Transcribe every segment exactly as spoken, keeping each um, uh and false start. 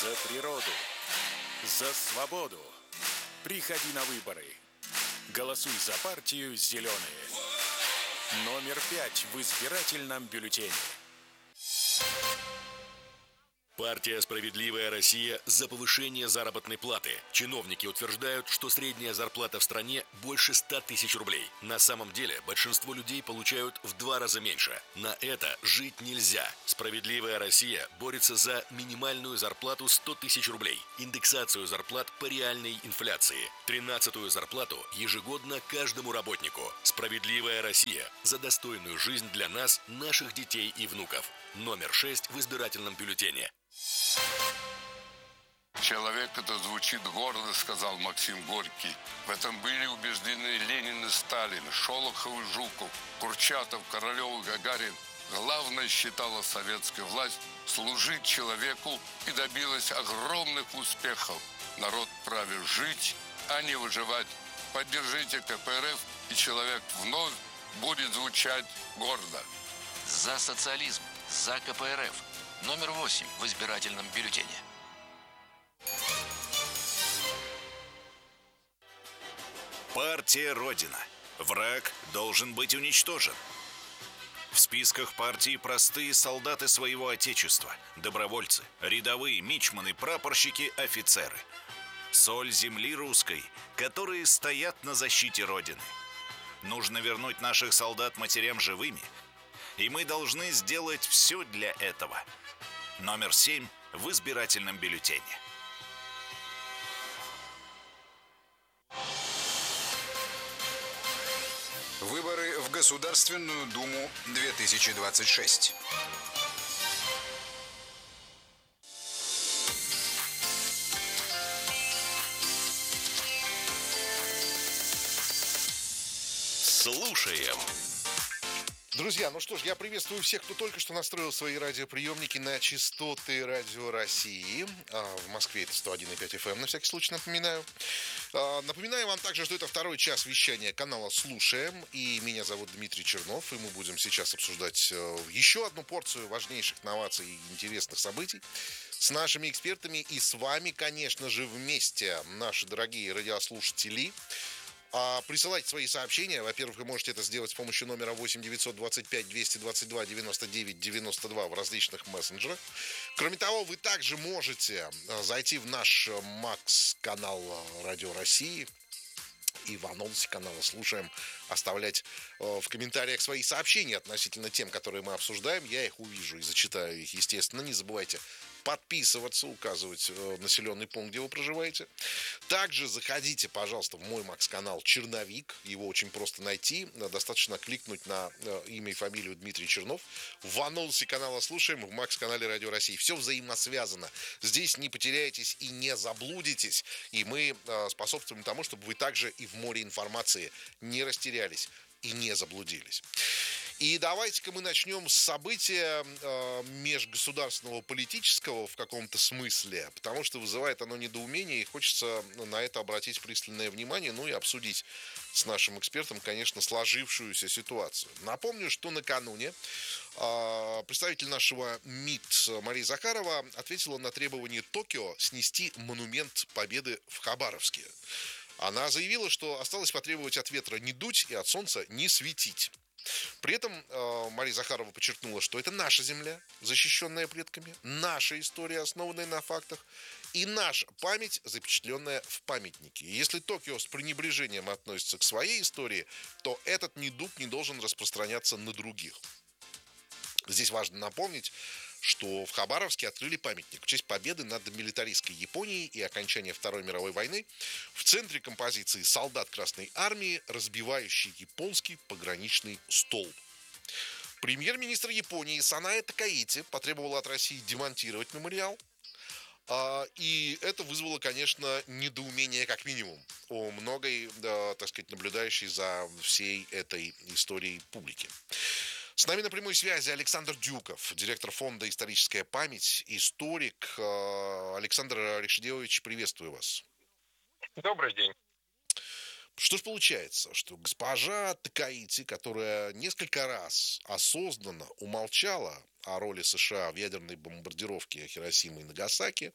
За природу, за свободу. Приходи на выборы. Голосуй за партию «Зеленые». Номер пять в избирательном бюллетене. Партия «Справедливая Россия» за повышение заработной платы. Чиновники утверждают, что средняя зарплата в стране больше ста тысяч рублей. На самом деле, большинство людей получают в два раза меньше. На это жить нельзя. «Справедливая Россия» борется за минимальную зарплату сто тысяч рублей, индексацию зарплат по реальной инфляции, тринадцатую зарплату ежегодно каждому работнику. «Справедливая Россия» за достойную жизнь для нас, наших детей и внуков. Номер шесть в избирательном бюллетене. Человек это звучит гордо, сказал Максим Горький. В этом были убеждены Ленин и Сталин, Шолохов и Жуков, Курчатов, Королев и Гагарин. Главное, считала советская власть, служить человеку и добилась огромных успехов. Народ вправе жить, а не выживать. Поддержите ка пэ эр эф, и человек вновь будет звучать гордо. За социализм, за ка пэ эр эф. Номер восемь в избирательном бюллетене. Партия Родина. Враг должен быть уничтожен. В списках партии простые солдаты своего отечества, добровольцы, рядовые, мичманы, прапорщики, офицеры. Соль земли русской, которые стоят на защите Родины. Нужно вернуть наших солдат матерям живыми, и мы должны сделать все для этого. Номер семь в избирательном бюллетене. Выборы в Государственную Думу две тысячи двадцать шесть. Слушаем. Друзья, ну что ж, я приветствую всех, кто только что настроил свои радиоприемники на частоты Радио России. В Москве это сто один и пять эф эм, на всякий случай напоминаю. Напоминаю вам также, что это второй час вещания канала «Слушаем». И меня зовут Дмитрий Чернов. И мы будем сейчас обсуждать еще одну порцию важнейших новаций и интересных событий с нашими экспертами и с вами, конечно же, вместе, наши дорогие радиослушатели. А, присылайте свои сообщения. Во-первых, вы можете это сделать с помощью номера восемь девятьсот двадцать пять двести двадцать два девяносто девять девяносто два в различных мессенджерах. Кроме того, вы также можете зайти в наш Макс-канал Радио России и в анонсе канала «Слушаем» оставлять э, в комментариях свои сообщения относительно тем, которые мы обсуждаем. Я их увижу и зачитаю их, естественно. Не забывайте подписываться, указывать э, населенный пункт, где вы проживаете. Также заходите, пожалуйста, в мой Макс-канал «Черновик». Его очень просто найти. Достаточно кликнуть на э, имя и фамилию Дмитрий Чернов. В анонсе канала «Слушаем» в Макс-канале Радио России. Все взаимосвязано. Здесь не потеряетесь и не заблудитесь. И мы э, способствуем тому, чтобы вы также и в море информации не растерялись и не заблудились. И давайте-ка мы начнем с события э, межгосударственного политического в каком-то смысле, потому что вызывает оно недоумение, и хочется на это обратить пристальное внимание, ну и обсудить с нашим экспертом, конечно, сложившуюся ситуацию. Напомню, что накануне э, представитель нашего МИД Мария Захарова ответила на требование Токио снести монумент Победы в Хабаровске. Она заявила, что осталось потребовать от ветра не дуть и от солнца не светить. При этом э, Мария Захарова подчеркнула, что это наша земля, защищенная предками, наша история, основанная на фактах, и наша память, запечатленная в памятнике. И если Токио с пренебрежением относится к своей истории, то этот недуг не должен распространяться на других. Здесь важно напомнить, что в Хабаровске открыли памятник в честь победы над милитаристской Японией и окончания Второй мировой войны. В центре композиции солдат Красной Армии, разбивающий японский пограничный столб. Премьер-министр Японии Санае Такаити потребовала от России демонтировать мемориал. И это вызвало, конечно, недоумение как минимум у многой, да, так сказать, наблюдающей за всей этой историей публики. С нами на прямой связи Александр Дюков, директор фонда «Историческая память», историк. Александр Решедилович, приветствую вас. Добрый день. Что ж получается, что госпожа Такаити, которая несколько раз осознанно умолчала о роли США в ядерной бомбардировке Хиросимы и Нагасаки,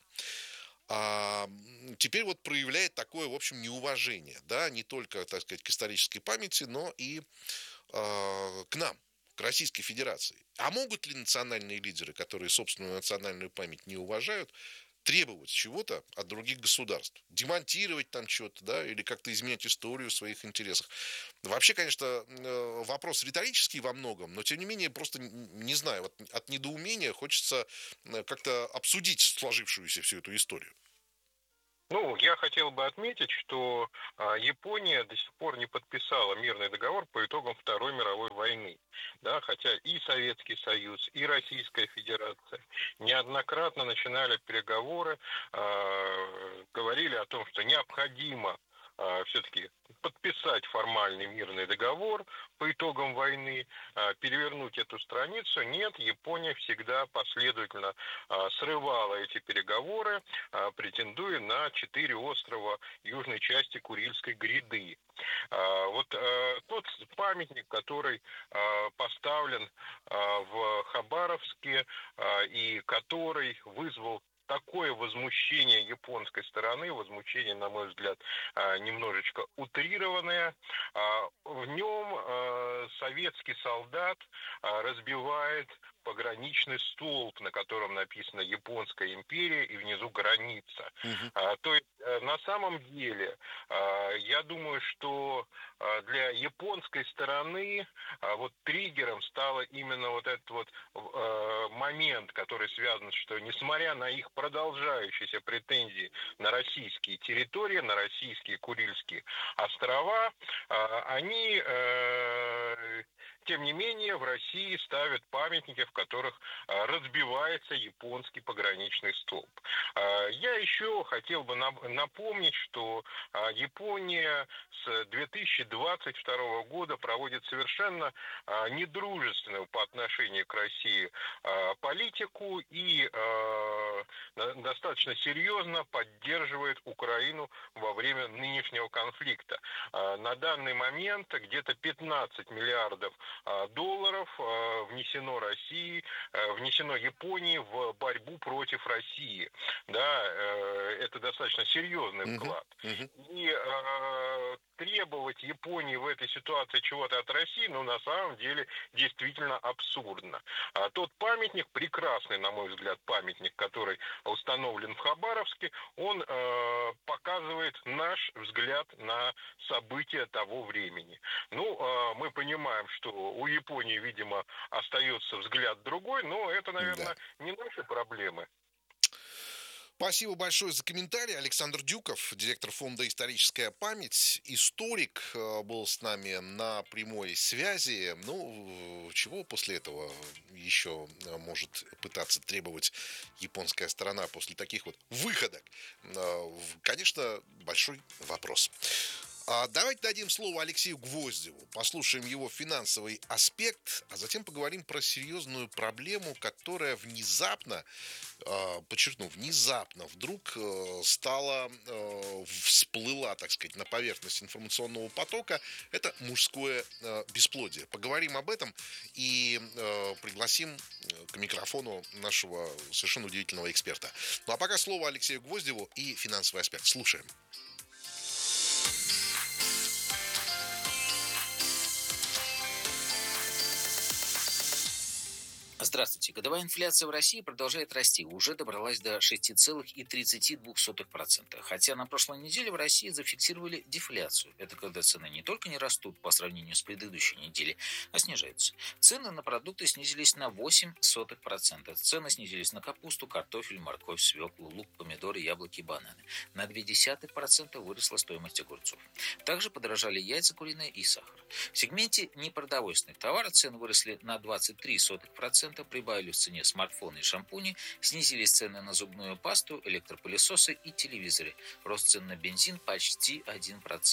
а, теперь вот проявляет такое, в общем, неуважение, да, не только, так сказать, к исторической памяти, но и а, к нам, к Российской Федерации. А могут ли национальные лидеры, которые собственную национальную память не уважают, требовать чего-то от других государств, демонтировать там что-то, да, или как-то изменять историю в своих интересах? Вообще, конечно, вопрос риторический во многом, но тем не менее, просто не знаю, вот от недоумения хочется как-то обсудить сложившуюся всю эту историю. Ну, я хотел бы отметить, что а, Япония до сих пор не подписала мирный договор по итогам Второй мировой войны. Да, хотя и Советский Союз, и Российская Федерация неоднократно начинали переговоры, а, говорили о том, что необходимо а, все-таки подписать формальный мирный договор по итогам войны, а, перевернуть эту страницу. Нет, Япония всегда последовательно а, срывала эти переговоры, а, претендуя на четыре острова южной части Курильской гряды. А, вот а, тот памятник, который а, поставлен а, в Хабаровске а, и который вызвал такое возмущение японской стороны, возмущение, на мой взгляд, немножечко утрированное. В нем советский солдат разбивает пограничный столб, на котором написано «Японская империя» и внизу «Граница». Uh-huh. То есть, на самом деле, я думаю, что для японской стороны вот триггером стало именно вот этот вот момент, который связан, что несмотря на их продолжающиеся претензии на российские территории, на российские Курильские острова, они, тем не менее, в России ставят памятники, в которых разбивается японский пограничный столб. Я еще хотел бы напомнить, что Япония с две тысячи двадцать второго года проводит совершенно недружественную по отношению к России политику и достаточно серьезно поддерживает Украину во время нынешнего конфликта. На данный момент где-то пятнадцать миллиардов долларов внесено России, внесено Японии в борьбу против России. Да, это достаточно серьезный вклад. Uh-huh. Uh-huh. И э, требовать Японии в этой ситуации чего-то от России, ну, на самом деле, действительно абсурдно. А тот памятник, прекрасный, на мой взгляд, памятник, который установлен в Хабаровске, он э, показывает наш взгляд на события того времени. Ну, э, мы понимаем, что у Японии, видимо, остается взгляд другой, но это, наверное, да. не наши проблемы. Спасибо большое за комментарий. Александр Дюков, директор фонда «Историческая память», историк, был с нами на прямой связи. Ну, чего после этого еще может пытаться требовать японская сторона после таких вот выходок? Конечно, большой вопрос. Давайте дадим слово Алексею Гвоздеву, послушаем его финансовый аспект, а затем поговорим про серьезную проблему, которая внезапно, подчеркну, внезапно вдруг стала, всплыла, так сказать, на поверхность информационного потока. Это мужское бесплодие. Поговорим об этом и пригласим к микрофону нашего совершенно удивительного эксперта. Ну а пока слово Алексею Гвоздеву и финансовый аспект. Слушаем. Здравствуйте. Годовая инфляция в России продолжает расти, уже добралась до шесть целых тридцать два сотых процента. Хотя на прошлой неделе в России зафиксировали дефляцию. Это когда цены не только не растут по сравнению с предыдущей неделей, а снижаются. Цены на продукты снизились на восемь сотых процента. Цены снизились на капусту, картофель, морковь, свеклу, лук, помидоры, яблоки и бананы. На ноль целых две десятых процента выросла стоимость огурцов. Также подорожали яйца куриные и сахар. В сегменте непродовольственных товаров цены выросли на двадцать три сотых процента. Прибавили в цене смартфоны и шампуни, снизились цены на зубную пасту, электропылесосы и телевизоры. Рост цен на бензин почти один процент.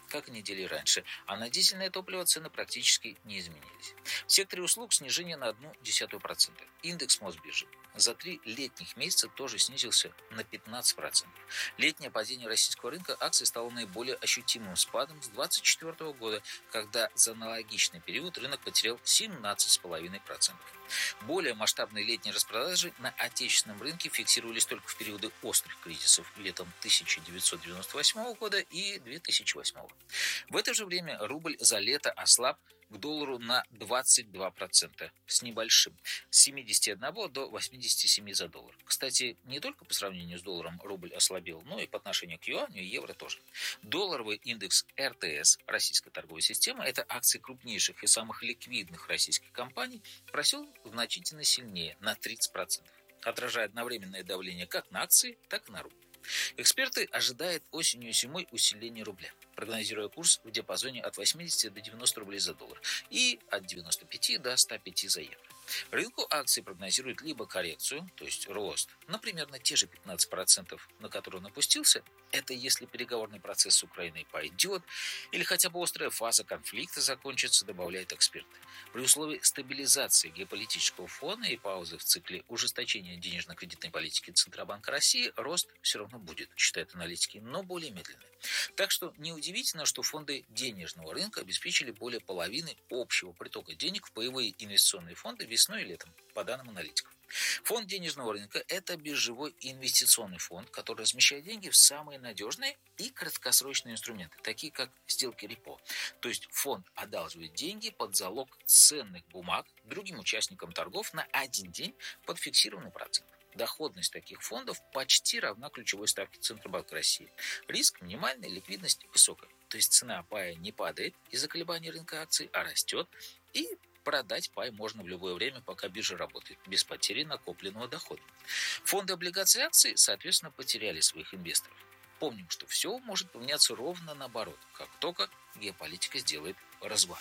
как и недели раньше, а на дизельное топливо цены практически не изменились. В секторе услуг снижение на одну десятую процента. Индекс Мосбиржи за три летних месяца тоже снизился на пятнадцать процентов. Летнее падение российского рынка акций стало наиболее ощутимым спадом с две тысячи двадцать четвёртого года, когда за аналогичный период рынок потерял семнадцать целых пять десятых процента. Более масштабные летние распродажи на отечественном рынке фиксировались только в периоды острых кризисов летом тысяча девятьсот девяносто восьмого года и две тысячи восьмого. В это же время рубль за лето ослаб к доллару на двадцать два процента с небольшим, с семидесяти одного до восьмидесяти семи за доллар. Кстати, не только по сравнению с долларом рубль ослабел, но и по отношению к юаню и евро тоже. Долларовый индекс эр тэ эс, российская торговая система, это акции крупнейших и самых ликвидных российских компаний, просел значительно сильнее, на тридцать процентов, отражая одновременное давление как на акции, так и на рубль. Эксперты ожидают осенью и зимой усиления рубля, прогнозируя курс в диапазоне от восьмидесяти до девяноста рублей за доллар и от девяноста пяти до ста пяти за евро. Рынку акций прогнозируют либо коррекцию, то есть рост, на примерно те же пятнадцать процентов, на которые он опустился, это если переговорный процесс с Украиной пойдет, или хотя бы острая фаза конфликта закончится, добавляют эксперты. При условии стабилизации геополитического фона и паузы в цикле ужесточения денежно-кредитной политики Центробанка России рост все равно будет, считают аналитики, но более медленный. Так что неудивительно, что фонды денежного рынка обеспечили более половины общего притока денег в паевые инвестиционные фонды весной и летом, по данным аналитиков. Фонд денежного рынка – это биржевой инвестиционный фонд, который размещает деньги в самые надежные и краткосрочные инструменты, такие как сделки репо. То есть фонд одалживает деньги под залог ценных бумаг другим участникам торгов на один день под фиксированный процент. Доходность таких фондов почти равна ключевой ставке Центробанка России. Риск минимальный, ликвидность высокая. То есть цена пая не падает из-за колебаний рынка акций, а растет. И продать пай можно в любое время, пока биржа работает, без потери накопленного дохода. Фонды облигаций и акций, соответственно, потеряли своих инвесторов. Помним, что все может поменяться ровно наоборот, как только геополитика сделает разворот.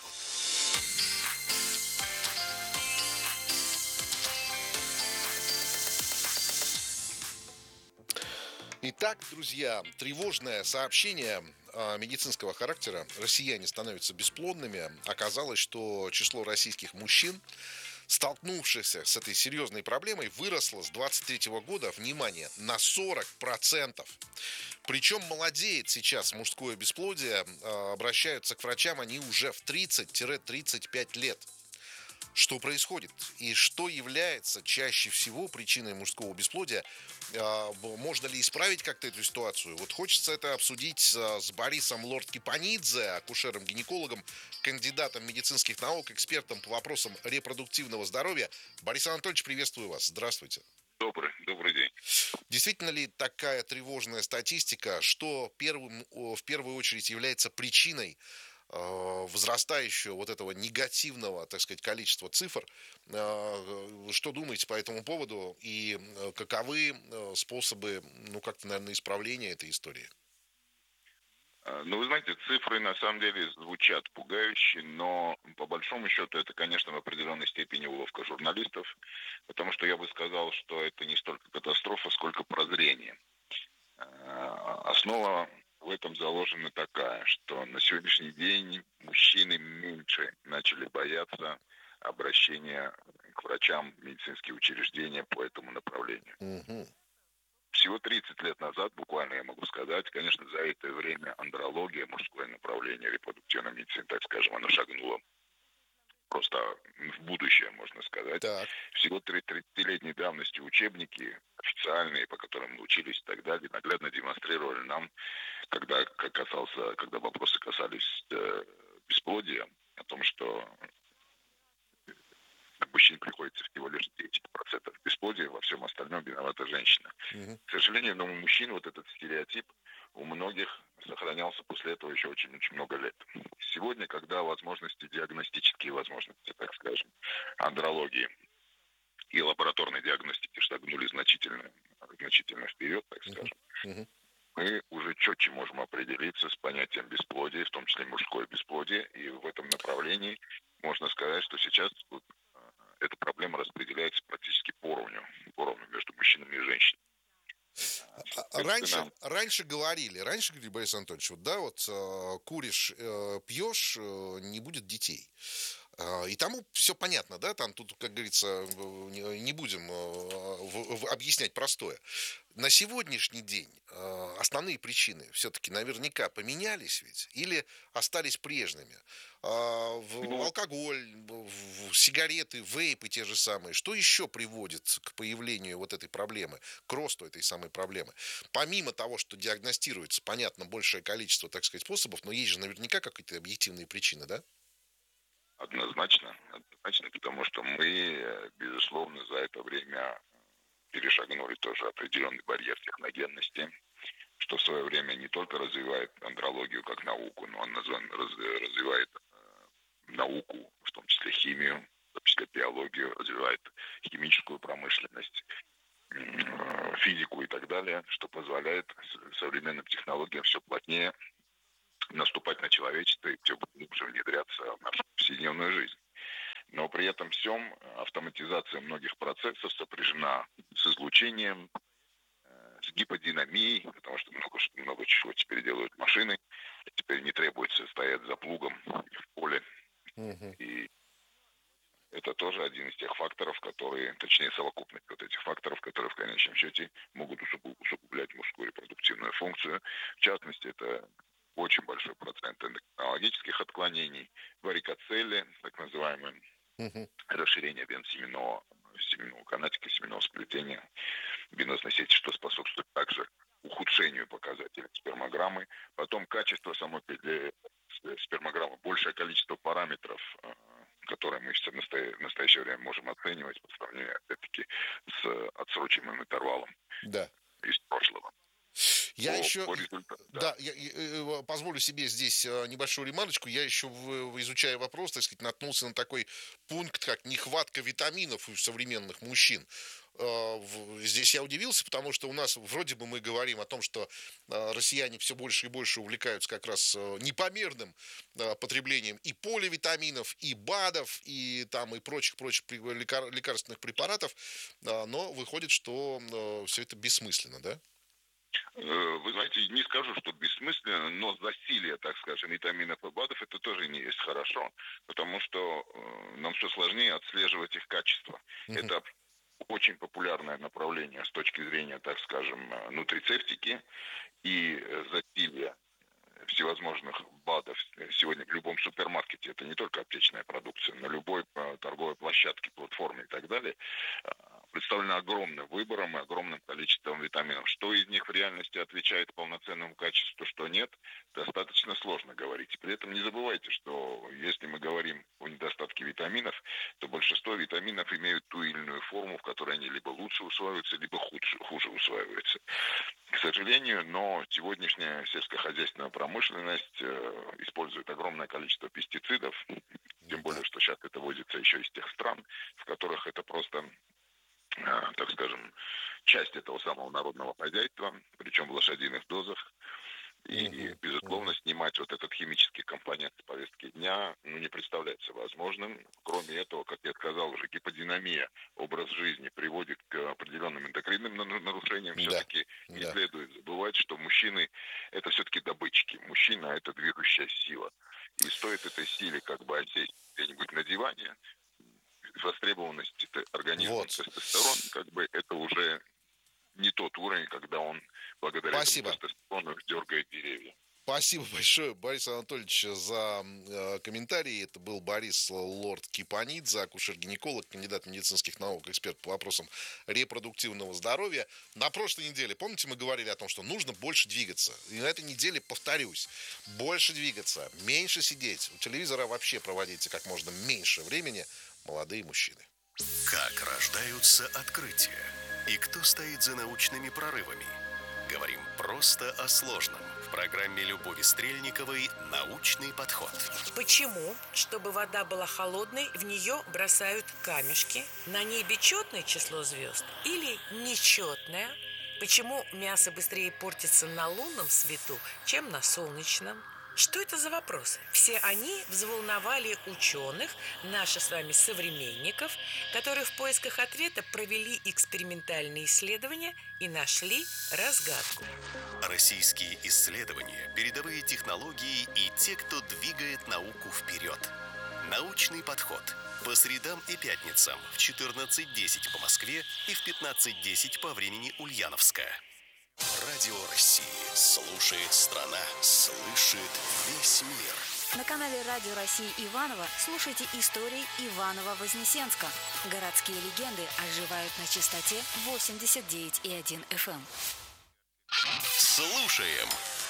Итак, друзья, тревожное сообщение э, медицинского характера. Россияне становятся бесплодными. Оказалось, что число российских мужчин, столкнувшихся с этой серьезной проблемой, выросло с двадцать третьего года, внимание, на сорок процентов. Причем молодеет сейчас мужское бесплодие. Э, обращаются к врачам они уже в тридцать-тридцать пять лет. Что происходит и что является чаще всего причиной мужского бесплодия? Можно ли исправить как-то эту ситуацию? Вот хочется это обсудить с Борисом Лорд-Кипанидзе, акушером-гинекологом, кандидатом медицинских наук, экспертом по вопросам репродуктивного здоровья. Борис Анатольевич, приветствую вас. Здравствуйте. Добрый, добрый день. Действительно ли такая тревожная статистика, что первым, в первую очередь является причиной возрастающего вот этого негативного, так сказать, количества цифр? Что думаете по этому поводу и каковы способы, ну, как-то, наверное, исправления этой истории? Ну, вы знаете, цифры на самом деле звучат пугающе, но по большому счету это, конечно, в определенной степени уловка журналистов, потому что я бы сказал, что это не столько катастрофа, сколько прозрение. Основа в этом заложена такая, что на сегодняшний день мужчины меньше начали бояться обращения к врачам в медицинские учреждения по этому направлению. Угу. Всего тридцать лет назад, буквально я могу сказать, конечно, за это время андрология, мужское направление репродуктивной медицины, так скажем, оно шагнуло просто в будущее, можно сказать. Так. Всего тридцатилетней давности учебники официальные, по которым мы учились и так далее, наглядно демонстрировали нам, когда, касался, когда вопросы касались э, бесплодия, о том, что мужчин приходится всего лишь десять процентов бесплодия, во всем остальном виновата женщина. Угу. К сожалению, но у мужчин вот этот стереотип у многих сохранялся после этого еще очень-очень много лет. Сегодня, когда возможности, диагностические возможности, так скажем, андрологии и лабораторной диагностики шагнули значительно, значительно вперед, так скажем, uh-huh. мы уже четче можем определиться с понятием бесплодия, в том числе мужское бесплодие, и в этом направлении можно сказать, что сейчас эта проблема распределяется практически поровну, поровну между мужчинами и женщинами. раньше, раньше говорили, раньше говорили, Борис Анатольевич, вот, да, вот э, куришь, э, пьешь, э, не будет детей. Э, и тому все понятно, да, там тут, как говорится, не, не будем э, в, в, объяснять простое. На сегодняшний день э, основные причины все-таки наверняка поменялись ведь или остались прежними. Э, в, ну, алкоголь, в, в сигареты, вейпы те же самые. Что еще приводит к появлению вот этой проблемы, к росту этой самой проблемы? Помимо того, что диагностируется, понятно, большее количество, так сказать, способов, но есть же наверняка какие-то объективные причины, да? Однозначно, однозначно, потому что мы, безусловно, за это время перешагнули тоже определенный барьер техногенности, что в свое время не только развивает андрологию как науку, но он развивает науку, в том числе химию, в том числе биологию, развивает химическую промышленность, физику и так далее, что позволяет современным технологиям все плотнее наступать на человечество и все глубже внедряться в нашу повседневную жизнь. Но при этом всем автоматизация многих процессов сопряжена с излучением, с гиподинамией, потому что много, много чего теперь делают машины. Теперь не требуется стоять за плугом в поле. Uh-huh. И это тоже один из тех факторов, которые, точнее, совокупность вот этих факторов, которые в конечном счете могут усугублять мужскую репродуктивную функцию. В частности, это очень большой процент эндокринологических отклонений, варикоцели, так называемые, uh-huh. расширение вен семенного, семенного канатика, семенного сплетения венозной сети, что способствует также ухудшению показателей спермограммы. Потом качество самой спермограммы, большее количество параметров, которые мы сейчас в настоящее время можем оценивать по сравнению, опять-таки, с отсроченным интервалом да. из прошлого. Я по, еще, по результату, да, да я, я позволю себе здесь небольшую ремарочку. Я еще, изучая вопрос, так сказать, наткнулся на такой пункт, как нехватка витаминов у современных мужчин. Здесь я удивился, потому что у нас вроде бы мы говорим о том, что россияне все больше и больше увлекаются как раз непомерным потреблением и поливитаминов, и БАДов, и там и прочих-прочих лекарственных препаратов, но выходит, что все это бессмысленно, да? Вы знаете, не скажу, что бессмысленно, но засилие, так скажем, витаминов и БАДов, это тоже не есть хорошо, потому что нам все сложнее отслеживать их качество. Uh-huh. Это очень популярное направление с точки зрения, так скажем, нутрицептики и засилия всевозможных БАДов сегодня в любом супермаркете. Это не только аптечная продукция, на любой торговой площадке, платформе и так далее представлено огромным выбором и огромным количеством витаминов. Что из них в реальности отвечает полноценному качеству, что нет, достаточно сложно говорить. При этом не забывайте, что если мы говорим о недостатке витаминов, то большинство витаминов имеют ту или иную форму, в которой они либо лучше усваиваются, либо хуже, хуже усваиваются. К сожалению, но сегодняшняя сельскохозяйственная промышленность э, использует огромное количество пестицидов, тем более, что сейчас это возится еще из тех стран, в которых это просто, э, так скажем, часть этого самого народного хозяйства, причем в лошадиных дозах. И, uh-huh. безусловно, uh-huh. снимать вот этот химический компонент с повестки дня ну, не представляется возможным. Кроме этого, как я сказал уже, гиподинамия, образ жизни приводит к определенным эндокринным нарушениям. Да. Все-таки да. не следует забывать, что мужчины – это все-таки добытчики. Мужчина – это движущая сила. И стоит этой силе как бы осесть где-нибудь на диване, востребованность организма вот. Тестостерон, как бы это уже не тот уровень, когда он благодаря Спасибо. этому тестостерону дергает деревья. Спасибо большое, Борис Анатольевич, за э, комментарии. Это был Борис Лорд Кипанидзе, акушер-гинеколог, кандидат медицинских наук, эксперт по вопросам репродуктивного здоровья. На прошлой неделе, помните, мы говорили о том, что нужно больше двигаться. И на этой неделе, повторюсь, больше двигаться, меньше сидеть. У телевизора вообще проводите как можно меньше времени, молодые мужчины. Как рождаются открытия? И кто стоит за научными прорывами? Говорим просто о сложном. В программе Любови Стрельниковой «Научный подход». Почему, чтобы вода была холодной, в нее бросают камешки? На небе четное число звезд или нечетное? Почему мясо быстрее портится на лунном свету, чем на солнечном? Что это за вопросы? Все они взволновали ученых, наших с вами современников, которые в поисках ответа провели экспериментальные исследования и нашли разгадку. Российские исследования, передовые технологии и те, кто двигает науку вперед. Научный подход. По средам и пятницам в четырнадцать десять по Москве и в пятнадцать десять по времени Ульяновска. Радио России. Слушает страна. Слышит весь мир. На канале Радио России Иваново слушайте истории Иваново-Вознесенска. Городские легенды оживают на частоте восемьдесят девять и один эф эм. Слушаем.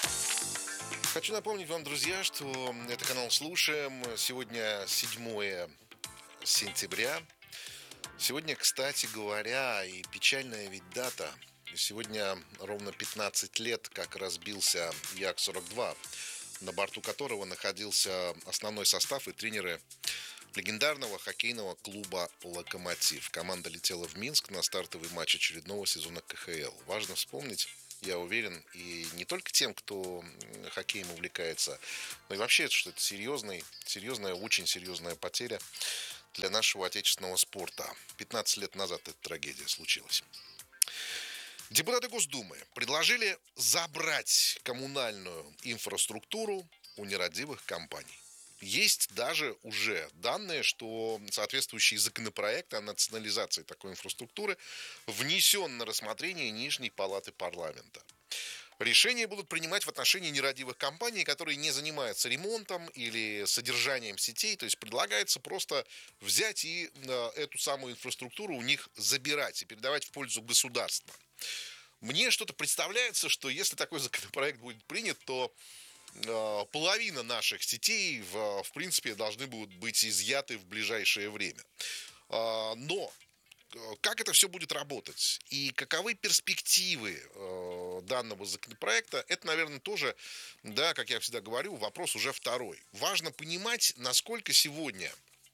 Хочу напомнить вам, друзья, что это канал «Слушаем». Сегодня седьмое сентября. Сегодня, кстати говоря, и печальная ведь дата. Сегодня ровно пятнадцать лет, как разбился Як сорок два, на борту которого находился основной состав и тренеры легендарного хоккейного клуба «Локомотив». Команда летела в Минск на стартовый матч очередного сезона ка ха эл. Важно вспомнить, я уверен, и не только тем, кто хоккеем увлекается, но и вообще, что это серьезный, серьезная, очень серьезная потеря для нашего отечественного спорта. пятнадцать лет назад эта трагедия случилась. Депутаты Госдумы предложили забрать коммунальную инфраструктуру у нерадивых компаний. Есть даже уже данные, что соответствующий законопроект о национализации такой инфраструктуры внесен на рассмотрение Нижней палаты парламента. Решения будут принимать в отношении нерадивых компаний, которые не занимаются ремонтом или содержанием сетей. То есть предлагается просто взять и э, эту самую инфраструктуру у них забирать и передавать в пользу государства. Мне что-то представляется, что если такой законопроект будет принят, то э, половина наших сетей, в, в принципе, должны будут быть изъяты в ближайшее время. Э, но как это все будет работать и каковы перспективы э, данного законопроекта, это, наверное, тоже, да, как я всегда говорю, вопрос уже второй. Важно понимать, насколько сегодня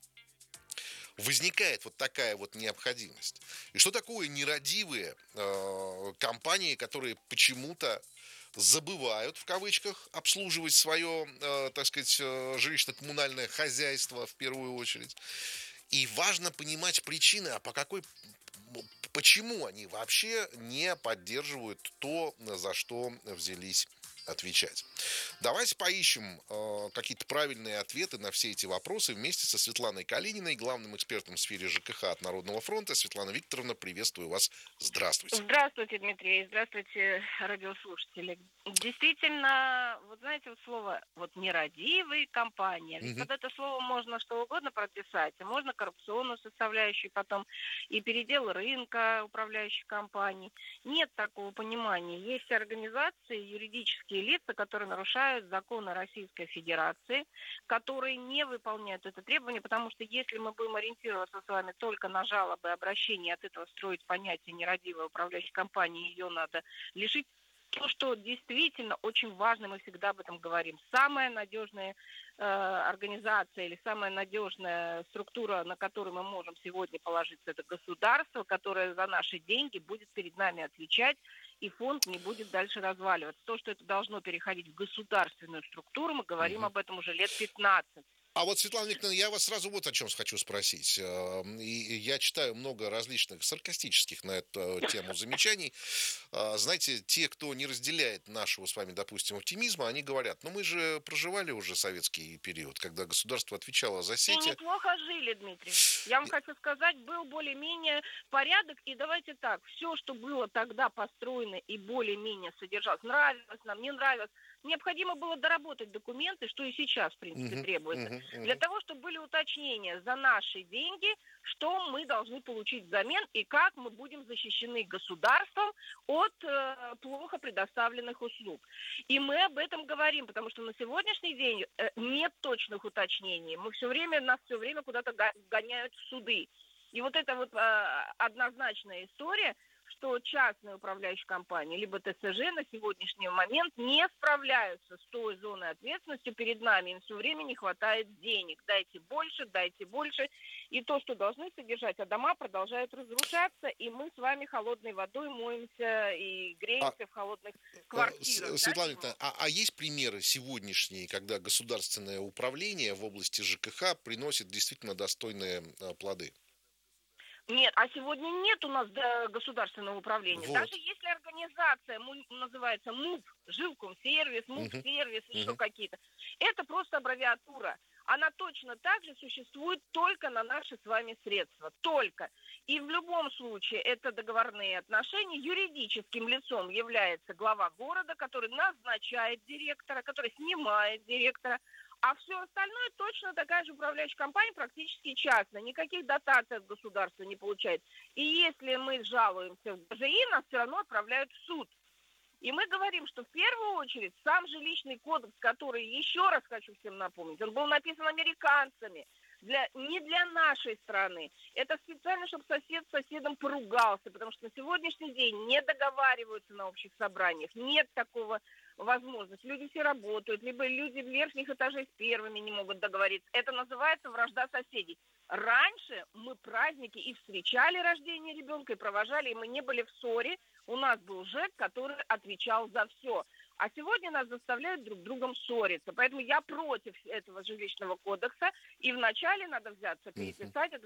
возникает вот такая вот необходимость. И что такое нерадивые э, компании, которые почему-то забывают, в кавычках, обслуживать свое, э, так сказать, э, жилищно-коммунальное хозяйство в первую очередь. И важно понимать причины, а по какой, почему они вообще не поддерживают то, за что взялись отвечать. Давайте поищем э, какие-то правильные ответы на все эти вопросы вместе со Светланой Калининой, главным экспертом в сфере жэ ка ха от Народного фронта. Светлана Викторовна, приветствую вас. Здравствуйте. Здравствуйте, Дмитрий. Здравствуйте, радиослушатели. Действительно, вот знаете, вот слово вот нерадивые компании. Ведь угу. под это слово можно что угодно прописать. Можно коррупционную составляющую, потом и передел рынка управляющих компаний. Нет такого понимания. Есть организации, юридические лица, которые нарушают законы Российской Федерации, которые не выполняют это требование, потому что если мы будем ориентироваться с вами только на жалобы и обращения, от этого строить понятие нерадивой управляющей компании, ее надо лишить. То, что действительно очень важно, мы всегда об этом говорим. Самая надежная э, организация или самая надежная структура, на которую мы можем сегодня положиться, это государство, которое за наши деньги будет перед нами отвечать, и фонд не будет дальше разваливаться. То, что это должно переходить в государственную структуру, мы говорим угу. об этом уже лет пятнадцать. А вот, Светлана Викторовна, я вас сразу вот о чем хочу спросить. И я читаю много различных саркастических на эту тему замечаний. Знаете, те, кто не разделяет нашего с вами, допустим, оптимизма, они говорят, ну мы же проживали уже советский период, когда государство отвечало за сети. И неплохо жили, Дмитрий. Я вам и... хочу сказать, был более-менее порядок. И давайте так, все, что было тогда построено и более-менее содержалось, нравилось нам, не нравилось, необходимо было доработать документы, что и сейчас, в принципе, uh-huh, требуется. Uh-huh, uh-huh. Для того, чтобы были уточнения за наши деньги, что мы должны получить взамен и как мы будем защищены государством от э, плохо предоставленных услуг. И мы об этом говорим, потому что на сегодняшний день э, нет точных уточнений. Мы все время, нас все время куда-то гоняют в суды. И вот эта вот э, однозначная история, что частные управляющие компании, либо ТСЖ на сегодняшний момент не справляются с той зоной ответственности перед нами. Им все время не хватает денег. Дайте больше, дайте больше. И то, что должны содержать, а дома продолжают разрушаться, и мы с вами холодной водой моемся и греемся а, в холодных квартирах. Светлана, да, а, а есть примеры сегодняшние, когда государственное управление в области ЖКХ приносит действительно достойные а, плоды? Нет, а сегодня нет у нас государственного управления. Вот. Даже если организация называется МУП, жилкомсервис, МУП-сервис, uh-huh. еще uh-huh. какие-то, это просто аббревиатура. Она точно так же существует только на наши с вами средства. Только. И в любом случае это договорные отношения. Юридическим лицом является глава города, который назначает директора, который снимает директора. А все остальное точно такая же управляющая компания, практически частная. Никаких дотаций от государства не получает. И если мы жалуемся в ГЖИ, нас все равно отправляют в суд. И мы говорим, что в первую очередь сам жилищный кодекс, который, еще раз хочу всем напомнить, он был написан американцами, для, не для нашей страны. Это специально, чтобы сосед с соседом поругался, потому что на сегодняшний день не договариваются на общих собраниях. Нет такого возможности. Люди все работают, либо люди верхних этажей с первыми не могут договориться. Это называется вражда соседей. Раньше мы праздники и встречали рождение ребенка, и провожали, и мы не были в ссоре. У нас был ЖЭК, который отвечал за все. А сегодня нас заставляют друг другом ссориться. Поэтому я против этого жилищного кодекса. И вначале надо взяться, переписать это